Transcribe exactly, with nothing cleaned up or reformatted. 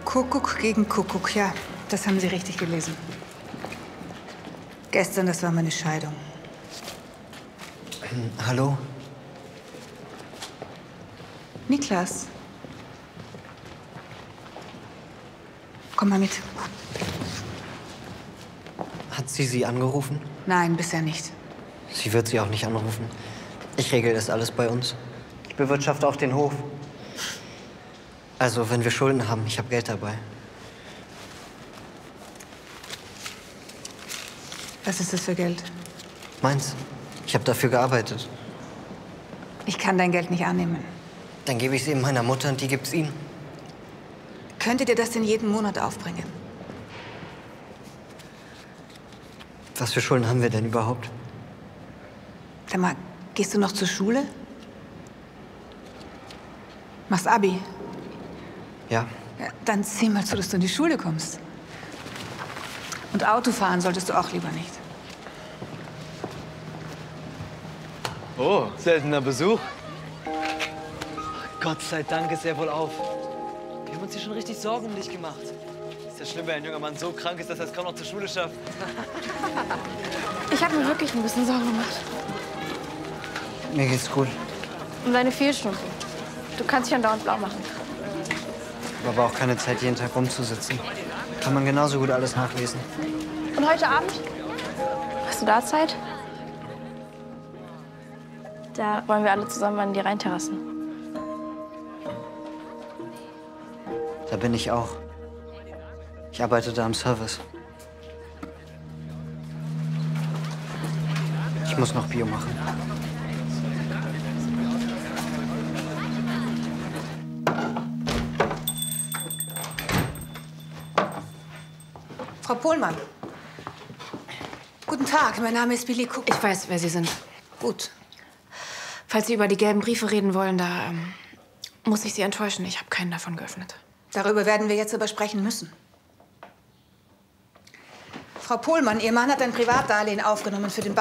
Kuckuck gegen Kuckuck, ja. Das haben Sie richtig gelesen. Gestern, das war meine Scheidung. Ähm, hallo? Niklas. Komm mal mit. Hat sie Sie angerufen? Nein, bisher nicht. Sie wird Sie auch nicht anrufen. Ich regel das alles bei uns. Ich bewirtschafte auch den Hof. Also, wenn wir Schulden haben, ich habe Geld dabei. Was ist das für Geld? Meins. Ich habe dafür gearbeitet. Ich kann dein Geld nicht annehmen. Dann gebe ich es eben meiner Mutter und die gibt's Ihnen. Könntet ihr das denn jeden Monat aufbringen? Was für Schulden haben wir denn überhaupt? Sag mal, gehst du noch zur Schule? Machst Abi? Ja. Ja, dann sieh mal zu, dass du in die Schule kommst. Und Auto fahren solltest du auch lieber nicht. Oh, seltener Besuch. Gott sei Dank ist er wohl auf. Wir haben uns hier schon richtig Sorgen um dich gemacht. Ist ja schlimm, wenn ein junger Mann so krank ist, dass er es kaum noch zur Schule schafft. Ich habe mir wirklich ein bisschen Sorgen gemacht. Mir geht's gut. Um deine Fehlstunden. Du kannst dich andauernd blau machen. Ich habe aber auch keine Zeit, jeden Tag rumzusitzen. Kann man genauso gut alles nachlesen. Und heute Abend? Hast du da Zeit? Da wollen wir alle zusammen an die Rheinterrassen. Da bin ich auch. Ich arbeite da im Service. Ich muss noch Bio machen. Frau Pohlmann. Guten Tag, mein Name ist Billy Cook. Ich weiß, wer Sie sind. Gut. Falls Sie über die gelben Briefe reden wollen, da ähm, muss ich Sie enttäuschen. Ich habe keinen davon geöffnet. Darüber werden wir jetzt aber sprechen müssen. Frau Pohlmann, Ihr Mann hat ein Privatdarlehen aufgenommen für den